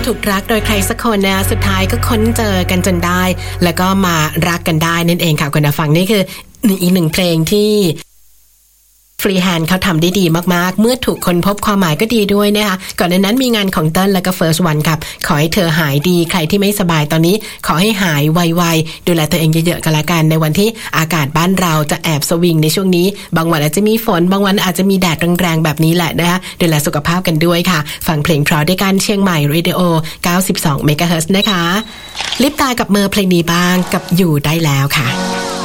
ถูกรักโดยใครสักคนนะสุดท้ายก็ค้นเจอกันจนได้แล้วก็มารักกันได้นั่นเองค่ะคุณผู้ฟังนี่คืออีกหนึ่งเพลงที่ฟรีแฮนด์เขาทำได้ดีมากๆเมื่อถูกค้นพบความหมายก็ดีด้วยนะคะก่อนหน้านั้นมีงานของเติ้ลและก็ First One ครับขอให้เธอหายดีใครที่ไม่สบายตอนนี้ขอให้หายไวๆดูแลตัวเองเยอะๆกันละกันในวันที่อากาศบ้านเราจะแอบสวิงในช่วงนี้บางวันอาจจะมีฝนบางวันอาจจะมีแดดแรงๆแบบนี้แหละนะคะดูแลสุขภาพกันด้วยค่ะฟังเพลงเพราะด้วยกันเชียงใหม่เรดิโอ92 เมกะเฮิรตซ์นะคะลิปตากับเมอร์เพลงนี้บ้างกับอยู่ได้แล้วค่ะ